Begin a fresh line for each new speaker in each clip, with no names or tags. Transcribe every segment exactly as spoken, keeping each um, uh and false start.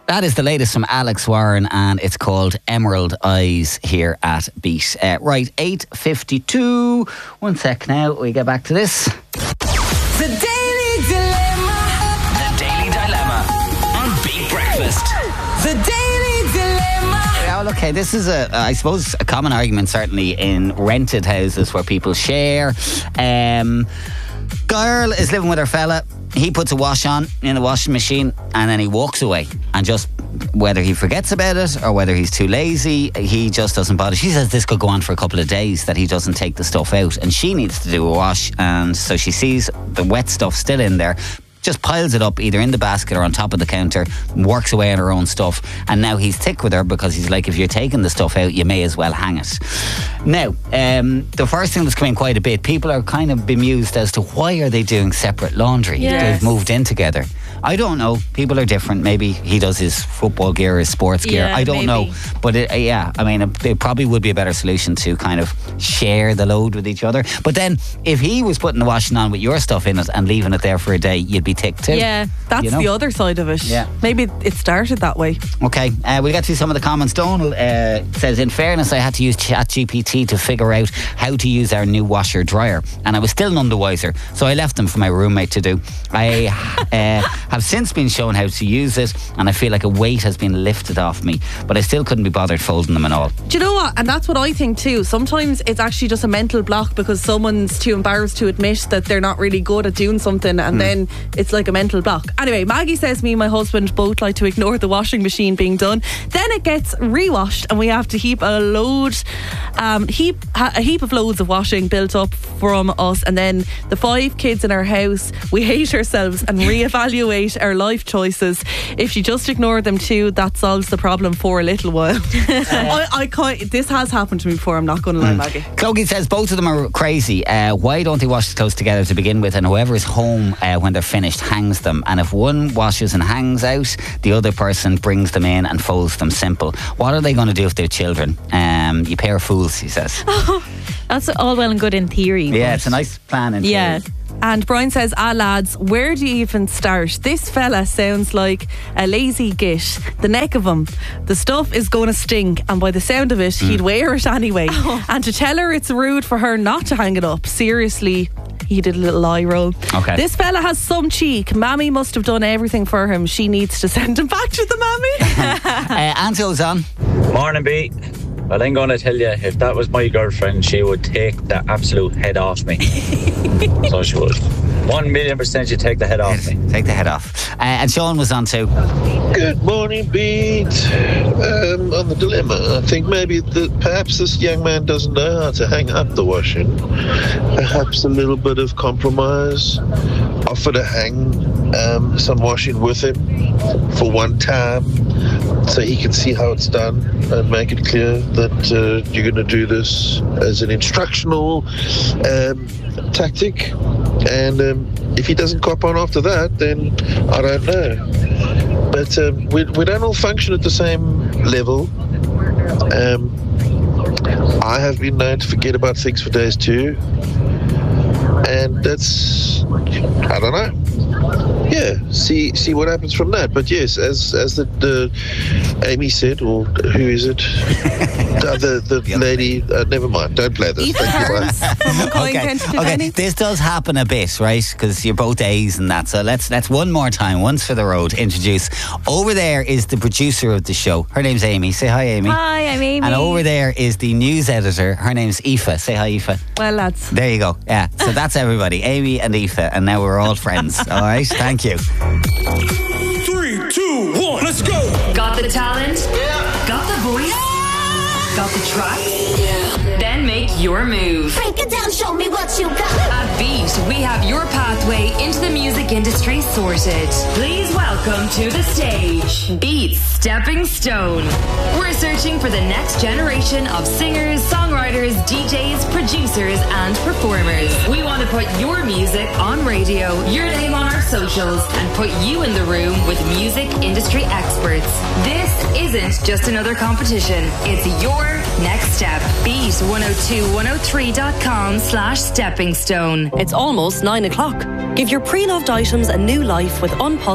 That is the latest from Alex Warren, and it's called Emerald Eyes here at Beat. Uh, right, eight fifty-two. One sec now, we get back to this.
The Daily Dilemma.
The Daily Dilemma on Beat Breakfast.
The Daily Dilemma.
Well, okay, this is, a, I suppose, a common argument, certainly in rented houses where people share. Um, girl is living with her fella. He puts a wash on in the washing machine and then he walks away. And just, whether he forgets about it or whether he's too lazy, he just doesn't bother. She says this could go on for a couple of days, that he doesn't take the stuff out. And she needs to do a wash. And so she sees the wet stuff still in there, just piles it up either in the basket or on top of the counter, works away on her own stuff. And now he's thick with her because he's like, if you're taking the stuff out, you may as well hang it. Now, um, the first thing that's coming quite a bit, people are kind of bemused as to why are they doing separate laundry?
Yes.
They've moved in together. I don't know. People are different. Maybe he does his football gear, his sports gear.
Yeah,
I don't
maybe.
know. But it, uh, yeah, I mean, it, it probably would be a better solution to kind of share the load with each other. But then if he was putting the washing on with your stuff in it and leaving it there for a day, you'd be ticked too.
Yeah,
That's
you know?
the other side of it.
Yeah.
Maybe it started that way.
Okay, uh, we'll get to some of the comments. Donal uh, says, in fairness, I had to use ChatGPT to figure out how to use our new washer dryer, and I was still none the wiser, so I left them for my roommate to do. I uh, have since been shown how to use it, and I feel like a weight has been lifted off me, but I still couldn't be bothered folding them and all.
Do you know what? And that's what I think too. Sometimes it's actually just a mental block because someone's too embarrassed to admit that they're not really good at doing something, and mm. then it's like a mental block. Anyway, Maggie says me and my husband both like to ignore the washing machine being done. Then it gets rewashed and we have to heap a load, um, heap a heap of loads of washing built up from us, and then the five kids in our house, we hate ourselves and reevaluate our life choices. If you just ignore them too, that solves the problem for a little while. I, I can't, this has happened to me before, I'm not going to lie, mm. Maggie.
Clogie says both of them are crazy. Uh, why don't they wash the clothes together to begin with, and whoever is home uh, when they're finished hangs them, and if one washes and hangs out, the other person brings them in and folds them. Simple. What are they going to do if they're children? Um, you pair of fools, he says.
That's all well and good in theory.
Yeah, it's a nice plan in
yeah.
theory.
And Brian says, ah lads, where do you even start? This fella sounds like a lazy git. The neck of him. The stuff is going to stink, and by the sound of it, mm. he'd wear it anyway. Oh. And to tell her it's rude for her not to hang it up, seriously, he did a little eye roll.
Okay.
This fella has some cheek. Mammy must have done everything for him. She needs to send him back to the mammy.
uh, Anto's on.
Morning, B. Well, I'm going to tell you, if that was my girlfriend, she would take the absolute head off me. So she would. One million percent she'd take the head off me.
Take the head off. Uh, and Sean was on too.
Good morning, Beat. Um, on the dilemma, I think maybe that perhaps this young man doesn't know how to hang up the washing. Perhaps a little bit of compromise. Offer to hang um, some washing with him for one time, so he can see how it's done and make it clear that uh, you're going to do this as an instructional um, tactic. And um, if he doesn't cop on after that, then I don't know. But um, we, we don't all function at the same level. Um, I have been known to forget about things for days too. And that's, I don't know. Yeah, see see what happens from that. But yes, as as the, the Amy said, or who is it? the the, the lady, uh, never mind, don't play this. Thank you, bye.
Okay, okay. This does happen a bit, right? Because you're both A's and that. So let's let's one more time, once for the road, introduce. Over there is the producer of the show. Her name's Amy. Say hi, Amy.
Hi, I'm Amy.
And over there is the news editor. Her name's Aoife. Say hi, Aoife.
Well, lads.
There you go. Yeah. So that's everybody. Amy and Aoife, and now we're all friends. All right. Thank you.
Three, two, one, let's go.
Got the talent?
Yeah.
Got the voice? Yeah. Got the tracks? Yeah. Then make your move.
Break it down, show me what you got.
At Beat, we have your pathway into the music industry sorted. Please welcome to the stage, Beat's Stepping Stone. We're searching for the next generation of singers, songwriters, D Js, producers, and performers. We want to put your music on radio, your name on our socials, and put you in the room with music industry experts. This isn't just another competition. It's your next step. Beat one oh two one oh three dot com slash stepping stone.
It's almost nine o'clock. Give your pre-loved items a new life with Unpust's prepaid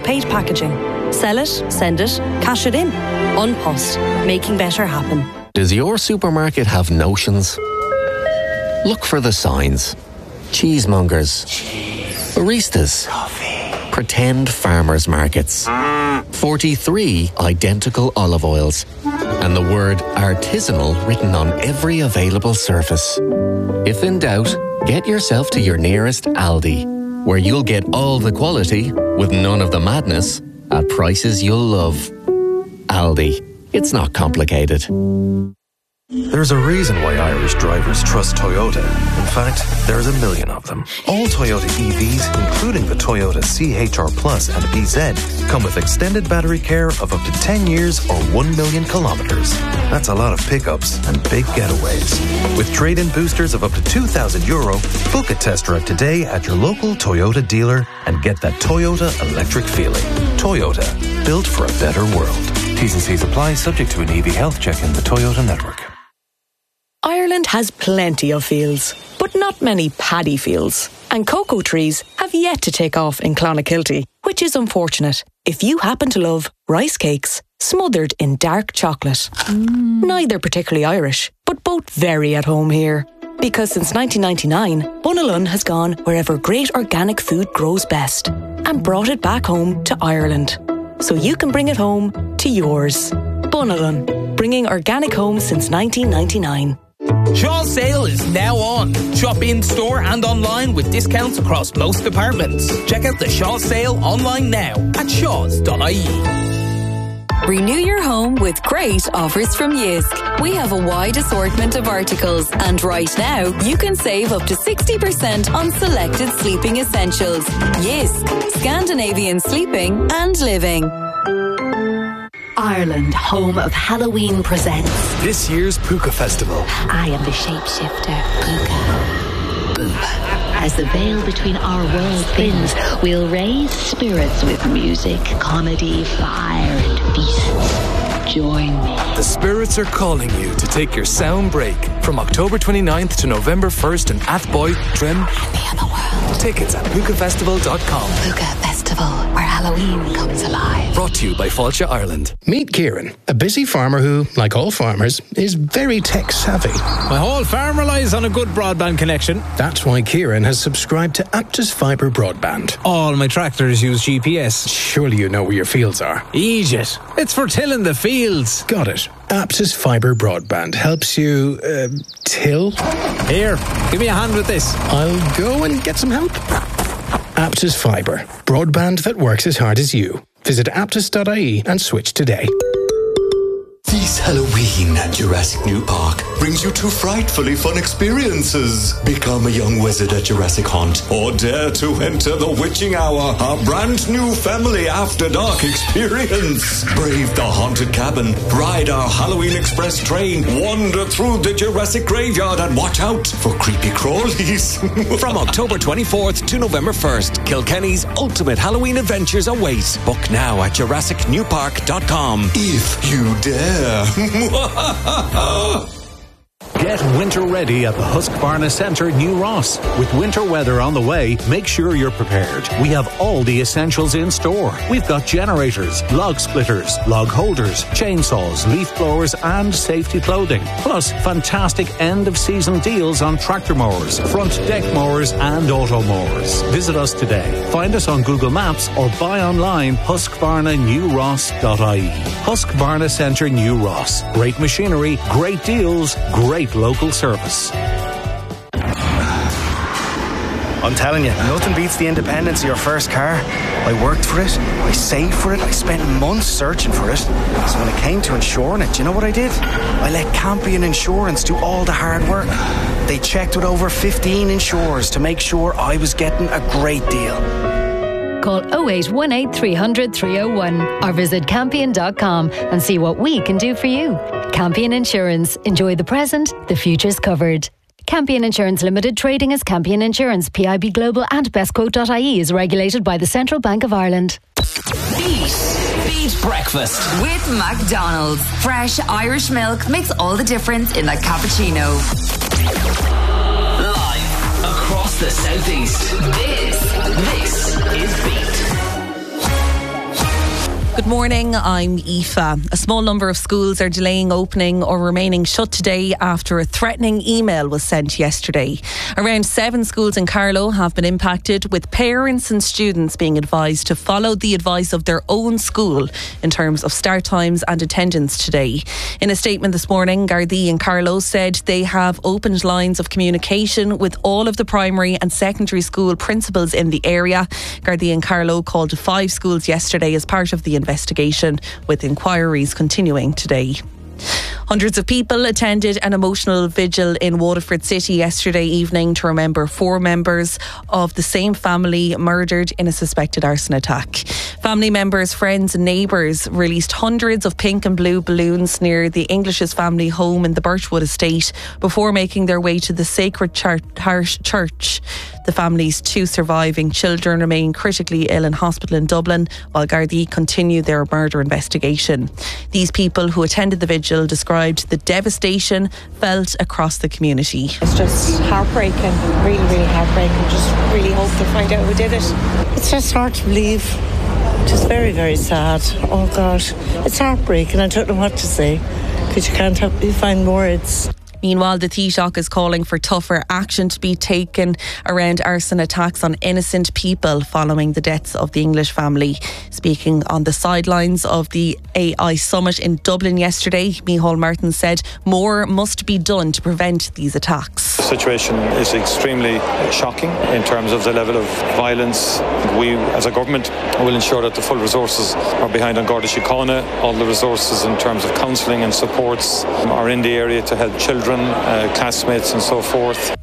paid packaging. Sell it, send it, cash it in. An Post, making better happen.
Does your supermarket have notions? Look for the signs. Cheesemongers. Baristas. Coffee. Pretend farmers markets. forty-three identical olive oils. And the word artisanal written on every available surface. If in doubt, get yourself to your nearest Aldi, where you'll get all the quality with none of the madness at prices you'll love. Aldi. It's not complicated.
There's a reason why Irish drivers trust Toyota. In fact, there's a million of them. All Toyota E Vs, including the Toyota C H R Plus and B Z, come with extended battery care of up to ten years or one million kilometers. That's a lot of pickups and big getaways. With trade-in boosters of up to two thousand euro, book a test drive today at your local Toyota dealer and get that Toyota electric feeling. Toyota, built for a better world. T's and C's apply, subject to an E V health check in the Toyota network.
Ireland has plenty of fields, but not many paddy fields. And cocoa trees have yet to take off in Clonakilty, which is unfortunate if you happen to love rice cakes smothered in dark chocolate. Mm. Neither particularly Irish, but both very at home here. Because since nineteen ninety-nine, Bunalun has gone wherever great organic food grows best and brought it back home to Ireland. So you can bring it home to yours. Bunalun, bringing organic home since nineteen ninety-nine.
Shaw's sale is now on. Shop in store and online with discounts across most departments. Check out the Shaw's sale online now at shaws dot I E.
Renew your home with great offers from Yisk. We have a wide assortment of articles, and right now you can save up to sixty percent on selected sleeping essentials. Yisk, Scandinavian sleeping and living.
Ireland, home of Halloween, presents
this year's Puka Festival.
I am the shapeshifter, Puka. Boop. As the veil between our worlds thins, we'll raise spirits with music, comedy, fire, and beasts. Join me.
The spirits are calling you to take your sound break from October twenty-ninth to November first in Athboy, Trim,
and the other world.
Tickets at puka festival dot com.
Puka Festival, where Halloween comes alive.
Brought to you by Fáilte Ireland.
Meet Kieran, a busy farmer who, like all farmers, is very tech savvy.
My whole farm relies on a good broadband connection.
That's why Kieran has subscribed to Aptus Fibre Broadband.
All my tractors use G P S.
Surely you know where your fields are.
Egypt. It's for tilling the fields.
Got it. Aptus Fibre Broadband helps you, uh, till?
Here, give me a hand with this.
I'll go and get some help. Aptus Fibre. Broadband that works as hard as you. Visit aptus dot I E and switch today.
This Halloween at Jurassic New Park brings you two frightfully fun experiences. Become a young wizard at Jurassic Haunt, or dare to enter the Witching Hour, a brand new family after dark experience. Brave the haunted cabin, ride our Halloween Express train, wander through the Jurassic graveyard, and watch out for creepy crawlies.
From October twenty-fourth to November first, Kilkenny's ultimate Halloween adventures await. Book now at jurassic new park dot com.
If you dare.
Get winter ready at the Husqvarna Centre, New Ross. With winter weather on the way, make sure you're prepared. We have all the essentials in store. We've got generators, log splitters, log holders, chainsaws, leaf blowers, and safety clothing. Plus, fantastic end-of-season deals on tractor mowers, front deck mowers, and auto mowers. Visit us today. Find us on Google Maps or buy online husqvarna new ross dot I E. Husqvarna Centre, New Ross. Great machinery, great deals, great local service.
I'm telling you, nothing beats the independence of your first car. I worked for it, I saved for it, I spent months searching for it. So when it came to insuring it, do you know what I did? I let Campion Insurance do all the hard work. They checked with over fifteen insurers to make sure I was getting a great deal.
Call oh eight one eight, three hundred, three oh one or visit campion dot com and see what we can do for you. Campion Insurance. Enjoy the present, the future's covered. Campion Insurance Limited, trading as Campion Insurance, P I B Global and bestquote dot I E is regulated by the Central Bank of Ireland.
Beat. Beat breakfast. With McDonald's. Fresh Irish milk makes all the difference in a cappuccino.
Live across the southeast. This, this is Beat.
Good morning, I'm Aoife. A small number of schools are delaying opening or remaining shut today after a threatening email was sent yesterday. Around seven schools in Carlow have been impacted, with parents and students being advised to follow the advice of their own school in terms of start times and attendance today. In a statement this morning, Gardaí in Carlow said they have opened lines of communication with all of the primary and secondary school principals in the area. Gardaí in Carlow called five schools yesterday as part of the investigation, with inquiries continuing today. Hundreds of people attended an emotional vigil in Waterford City yesterday evening to remember four members of the same family murdered in a suspected arson attack. Family members, friends and neighbours released hundreds of pink and blue balloons near the English's family home in the Birchwood estate before making their way to the Sacred Heart Church. The family's two surviving children remain critically ill in hospital in Dublin, while Gardaí continue their murder investigation. These people who attended the vigil described the devastation felt across the community.
It's just heartbreaking, really, really heartbreaking. Just really hope to find out who did it. It's just hard to believe. Just very, very sad. Oh God, it's heartbreaking. I don't know what to say because you can't help you find words.
Meanwhile, the Taoiseach is calling for tougher action to be taken around arson attacks on innocent people following the deaths of the English family. Speaking on the sidelines of the A I Summit in Dublin yesterday, Micheál Martin said more must be done to prevent these attacks.
The situation is extremely shocking in terms of the level of violence. We, as a government, will ensure that the full resources are behind An Garda Síochána. All the resources in terms of counselling and supports are in the area to help children, Uh, classmates and so forth.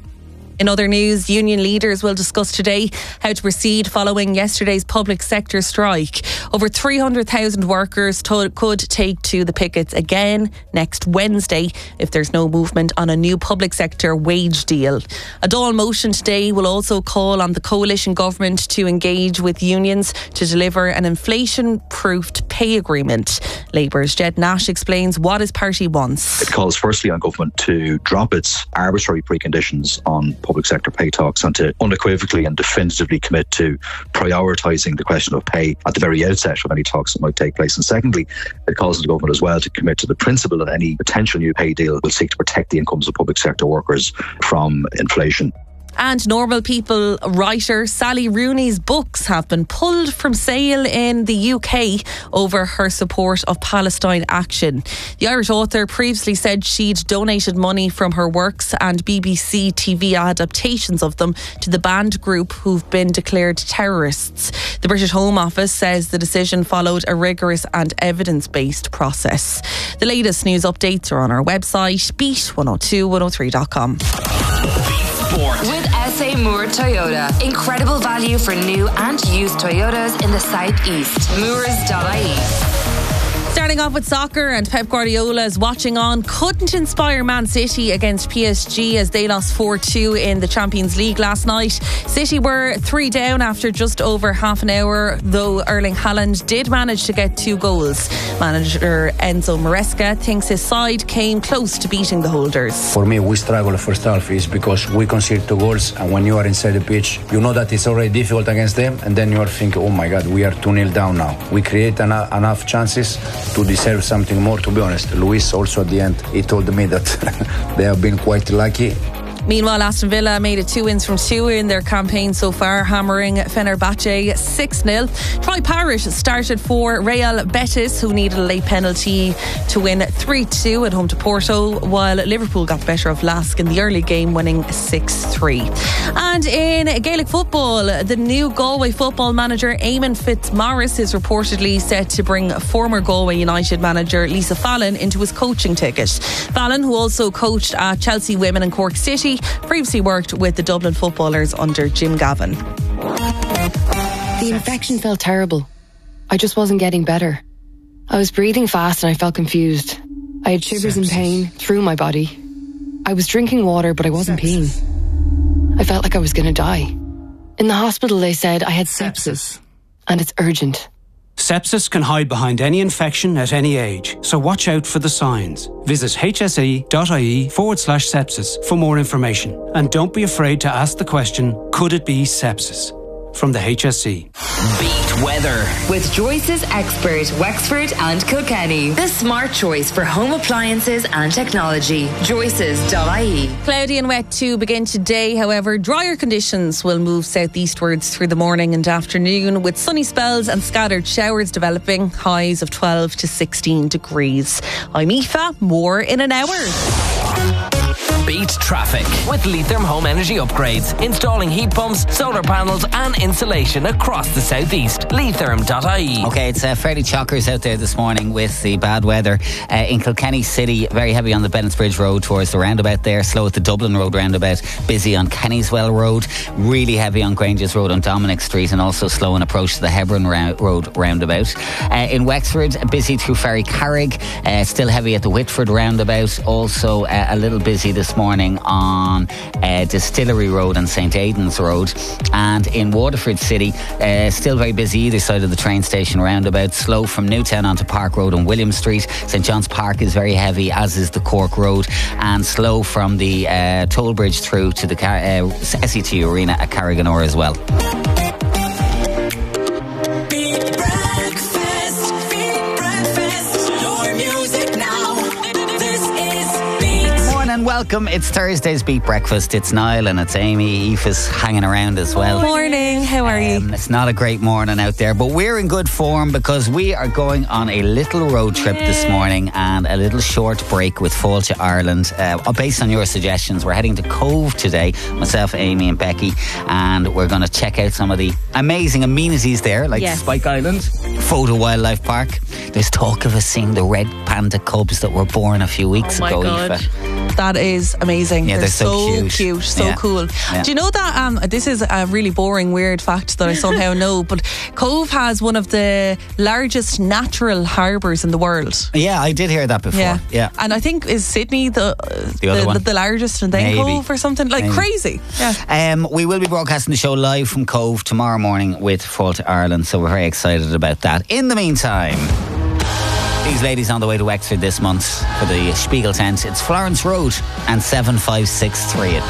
In other news, union leaders will discuss today how to proceed following yesterday's public sector strike. Over three hundred thousand workers to- could take to the pickets again next Wednesday if there's no movement on a new public sector wage deal. A Dáil motion today will also call on the coalition government to engage with unions to deliver an inflation-proofed pay agreement. Labour's Jed Nash explains what his party wants.
It calls firstly on government to drop its arbitrary preconditions on public sector pay talks and to unequivocally and definitively commit to prioritising the question of pay at the very outset of any talks that might take place. And secondly, it calls on the government as well to commit to the principle that any potential new pay deal will seek to protect the incomes of public sector workers from inflation.
And Normal People writer Sally Rooney's books have been pulled from sale in the U K over her support of Palestine action. The Irish author previously said she'd donated money from her works and B B C T V adaptations of them to the banned group who've been declared terrorists. The British Home Office says the decision followed a rigorous and evidence-based process. The latest news updates are on our website, beat one oh two one oh three dot com.
With S A Moore Toyota. Incredible value for new and used Toyotas in the southeast. Moores dot I E.
Starting off with soccer, and Pep Guardiola is watching on. Couldn't inspire Man City against P S G as they lost four two in the Champions League last night. City were three down after just over half an hour, though Erling Haaland did manage to get two goals. Manager Enzo Maresca thinks his side came close to beating the holders.
For me, we struggle the first half is because we concede two goals, and when you are inside the pitch, you know that it's already difficult against them, and then you are thinking, oh my God, we are two nil down now. We create enough, enough chances to deserve something more, to be honest. Luis also at the end, he told me that they have been quite lucky.
Meanwhile, Aston Villa made it two wins from two in their campaign so far, hammering Fenerbahce six nil. Troy Parrott started for Real Betis, who needed a late penalty to win three two at home to Porto, while Liverpool got the better of Lask in the early game, winning six three. And in Gaelic football, the new Galway football manager Eamon Fitzmaurice is reportedly set to bring former Galway United manager Lisa Fallon into his coaching ticket. Fallon, who also coached at Chelsea Women and Cork City, previously worked with the Dublin footballers under Jim Gavin.
The infection felt terrible. I just wasn't getting better. I was breathing fast and I felt confused. I had shivers and pain through my body. I was drinking water, but I wasn't peeing. I felt like I was going to die. In the hospital, they said I had sepsis, and it's urgent.
Sepsis can hide behind any infection at any age, so watch out for the signs. Visit hse.ie forward slash sepsis for more information. And don't be afraid to ask the question, could it be sepsis? from the H S E.
Beat weather with Joyce's Expert, Wexford and Kilkenny. The smart choice for home appliances and technology. Joyces dot I E.
Cloudy and wet to begin today. However, drier conditions will move southeastwards through the morning and afternoon, with sunny spells and scattered showers developing. Highs of twelve to sixteen degrees. I'm Aoife. More in an hour.
Beat traffic with Leitrim Home Energy Upgrades. Installing heat pumps, solar panels and insulation across the southeast. Leitrim dot I E.
Okay, it's uh, fairly chockers out there this morning with the bad weather. Uh, in Kilkenny City, very heavy on the Bennettsbridge Road towards the roundabout there. Slow at the Dublin Road roundabout. Busy on Kennyswell Road. Really heavy on Granges Road on Dominic Street, and also slow in approach to the Hebron ra- Road roundabout. Uh, in Wexford, busy through Ferry Carrig. Uh, still heavy at the Whitford roundabout. Also uh, a little busy this morning on uh, Distillery Road and Saint Aidan's Road. And in Waterford City, uh, still very busy either side of the train station roundabout. Slow from Newtown onto Park Road and William Street. St John's Park is very heavy, as is the Cork Road, and slow from the uh, toll bridge through to the Car- uh, S E T Arena at Carriganore as well. Welcome. It's Thursday's Beat Breakfast. It's Niall and it's Amy. Aoife's hanging around as well.
Morning. How are you?
Um, it's not a great morning out there, but we're in good form because we are going on a little road trip Yay. this morning and a little short break with Fáilte Ireland. Uh, based on your suggestions, we're heading to Cove today. Myself, Amy and Becky, and we're going to check out some of the amazing amenities there, like yes. Spike Island, Photo Wildlife Park. There's talk of us seeing the red panda cubs that were born a few weeks
oh my
ago.
God.
Aoife.
That is amazing.
Yeah,
they're,
they're so,
so
cute,
cute so
yeah.
cool.
Yeah.
Do you know that um, this is a really boring weird fact that I somehow know, but Cove has one of the largest natural harbours in the world.
Yeah, I did hear that before.
Yeah,
yeah.
And I think is Sydney the
the, other
the,
one?
the, the largest, and then
Maybe.
Cove or something like
Maybe.
crazy. Yeah.
Um, we will be broadcasting the show live from Cove tomorrow morning with Fáilte Ireland, so we're very excited about that. In the meantime, these ladies on the way to Wexford this month for the Spiegel tent. It's Florence Road and seven five six three.